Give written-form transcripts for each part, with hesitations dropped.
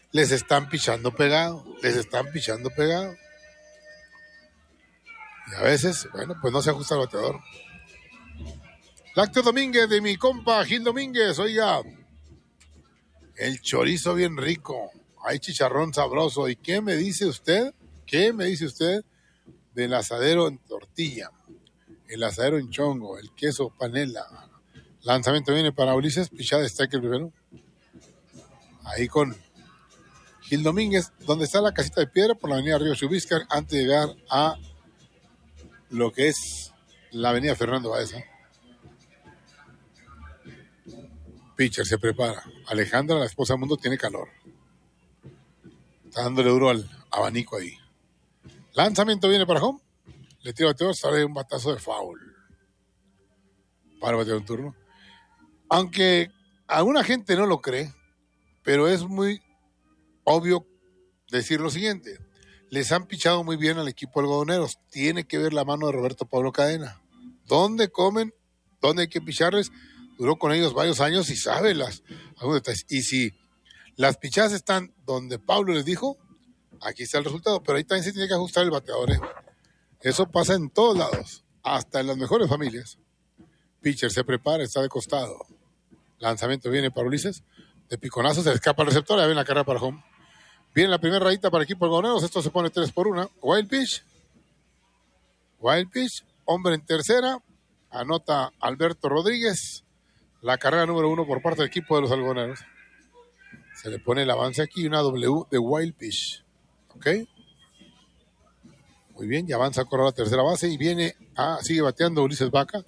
les están pichando pegado. Y a veces, bueno, pues no se ajusta el bateador. Lácteo Domínguez, de mi compa Gil Domínguez, oiga, el chorizo bien rico, hay chicharrón sabroso. ¿Y qué me dice usted? Del asadero en tortilla, el asadero en chongo, el queso panela? Lanzamiento viene para Ulises, pichada de strike el primero. Ahí con Gil Domínguez, donde está la casita de piedra por la avenida Río Chubiscar, antes de llegar a lo que es la avenida Fernando Baeza. Pitcher se prepara. Alejandra, la esposa del mundo, tiene calor. Está dándole duro al abanico ahí. Lanzamiento viene para home. Le tira bateador, sale un batazo de foul. Para el bateador en turno. Aunque alguna gente no lo cree, pero es muy obvio decir lo siguiente. Les han pichado muy bien al equipo algodoneros. Tiene que ver la mano de Roberto Pablo Cadena. ¿Dónde comen? ¿Dónde hay que picharles? Duró con ellos varios años y sabe algunos detalles. Y si las pichadas están donde Pablo les dijo, aquí está el resultado. Pero ahí también se tiene que ajustar el bateador, ¿eh? Eso pasa en todos lados, hasta en las mejores familias. Pitcher se prepara, está de costado. Lanzamiento viene para Ulises. De piconazo se escapa el receptor. Ahí viene la carrera para home. Viene la primera rayita para el equipo algodoneros. Esto se pone 3-1. Wild pitch. Hombre en tercera. Anota Alberto Rodríguez. La carrera número 1 por parte del equipo de los algodoneros. Se le pone el avance aquí. Una W de wild pitch. ¿Ok? Muy bien. Ya avanza a correr a la tercera base. Y sigue bateando Ulises Vaca.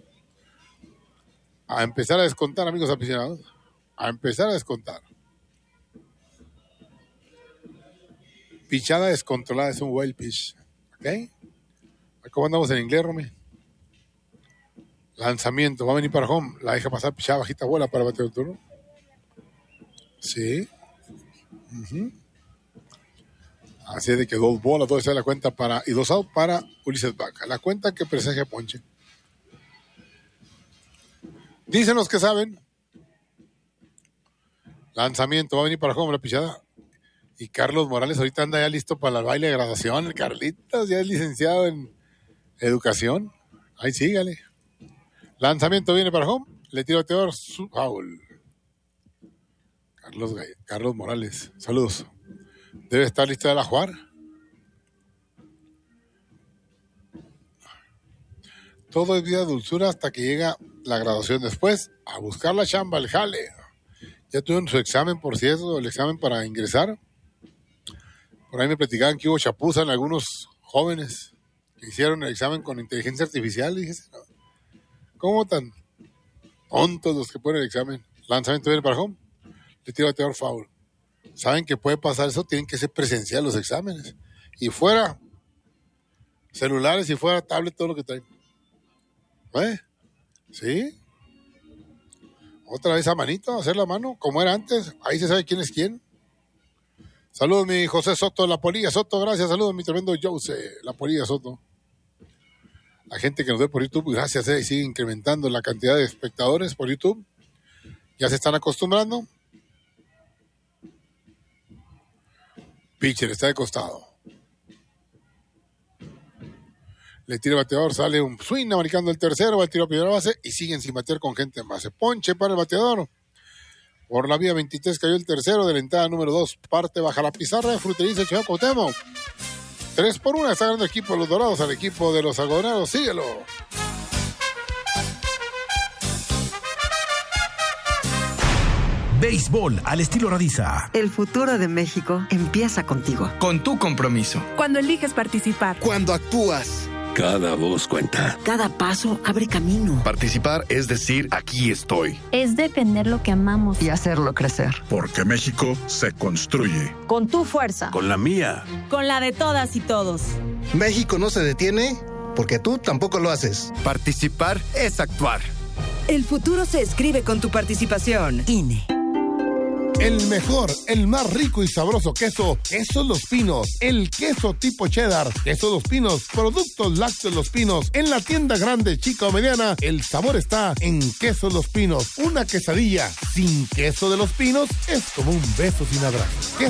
A empezar a descontar, amigos aficionados. Pichada descontrolada es un wild pitch. ¿Ok? ¿Cómo andamos en inglés, Romy? Lanzamiento, va a venir para home. La deja pasar, pichada, bajita bola para batear el turno. Sí. Así es de que 2 bolas, 2 es la cuenta y 2 out para Ulises Vaca. La cuenta que presagia ponche. Dicen los que saben. Lanzamiento, va a venir para home la pichada. Y Carlos Morales ahorita anda ya listo para el baile de graduación. Carlitos ya es licenciado en educación. Ahí sígale. Lanzamiento viene para home. Le tira bateador su foul. Carlos Morales. Saludos. Debe estar listo de la jugar. Todo es vida de dulzura hasta que llega la graduación. Después, a buscar la chamba, el jale. Ya tuvieron su examen, por cierto, el examen para ingresar. Por ahí me platicaban que hubo chapuza en algunos jóvenes que hicieron el examen con inteligencia artificial. Y dije, ¿cómo tan tontos los que ponen el examen? Lanzamiento viene para home. Le tira bateador foul. Saben que puede pasar eso, tienen que ser presencial los exámenes. Y fuera celulares y fuera tablet, todo lo que traen. ¿Sí? Otra vez a manito, hacer la mano, como era antes. Ahí se sabe quién es quién. Saludos, mi José Soto, La Polilla Soto, gracias. Saludos, mi tremendo Jose, La Polilla Soto. La gente que nos ve por YouTube, gracias, y sigue incrementando la cantidad de espectadores por YouTube. Ya se están acostumbrando. Pitcher está de costado. Le tira el bateador, sale un swing marcando el tercero, va el tiro a primera base y siguen sin batear con gente en base. Ponche para el bateador. Por la vía 23 cayó el tercero de la entrada número 2. Parte baja la pizarra de Fruteriza Ciudad Cuauhtémoc. 3-1, está ganando el equipo de los Dorados al equipo de los algodoneros. Síguelo. Béisbol al estilo Radiza. El futuro de México empieza contigo. Con tu compromiso. Cuando eliges participar. Cuando actúas. Cada voz cuenta. Cada paso abre camino. Participar es decir, aquí estoy. Es defender lo que amamos. Y hacerlo crecer. Porque México se construye. Con tu fuerza. Con la mía. Con la de todas y todos. México no se detiene porque tú tampoco lo haces. Participar es actuar. El futuro se escribe con tu participación. INE. El mejor, el más rico y sabroso queso Los Pinos. El queso tipo cheddar, Queso Los Pinos, productos lácteos Los Pinos. En la tienda grande, chica o mediana, el sabor está en Queso Los Pinos. Una quesadilla sin queso de Los Pinos es como un beso sin abrazo.